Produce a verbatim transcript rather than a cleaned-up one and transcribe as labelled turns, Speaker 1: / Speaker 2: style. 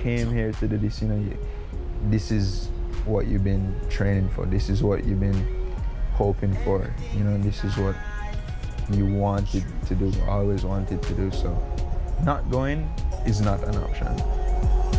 Speaker 1: came here to do this, you know, you, this is what you've been training for. This is what you've been hoping for. You know, this is what you wanted to do, always wanted to do. So not going is not an option.